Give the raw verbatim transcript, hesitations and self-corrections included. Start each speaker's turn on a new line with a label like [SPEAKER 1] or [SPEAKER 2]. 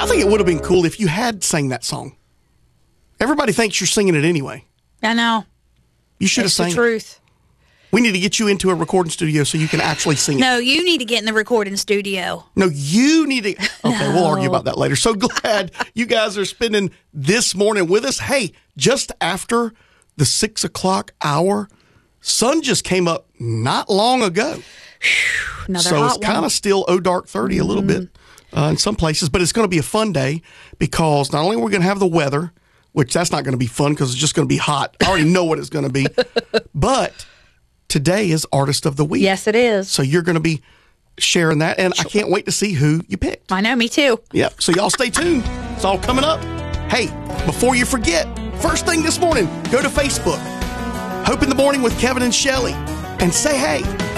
[SPEAKER 1] I think it would have been cool if you had sang that song. Everybody thinks you're singing it anyway.
[SPEAKER 2] I know.
[SPEAKER 1] You should
[SPEAKER 2] it's
[SPEAKER 1] have sang
[SPEAKER 2] the truth.
[SPEAKER 1] We need to get you into a recording studio so you can actually sing it.
[SPEAKER 2] No, you need to get in the recording studio.
[SPEAKER 1] No, you need to. Okay,
[SPEAKER 2] No.
[SPEAKER 1] We'll argue about that later. So glad you guys are spending this morning with us. Hey, just after the six o'clock hour, sun just came up not long ago.
[SPEAKER 2] Another
[SPEAKER 1] so
[SPEAKER 2] hot
[SPEAKER 1] it's kind
[SPEAKER 2] one.
[SPEAKER 1] of still oh dark thirty a little bit uh, in some places, but it's going to be a fun day because not only are we going to have the weather, which that's not going to be fun because it's just going to be hot. I already know what it's going to be, but today is Artist of the Week.
[SPEAKER 2] Yes, it is.
[SPEAKER 1] So you're going to be sharing that, and I can't wait to see who you picked.
[SPEAKER 2] I know, me too.
[SPEAKER 1] Yep. So y'all stay tuned. It's all coming up. Hey, before you forget, first thing this morning, go to Facebook, Hope in the Morning with Kevin and Shelley, and say hey.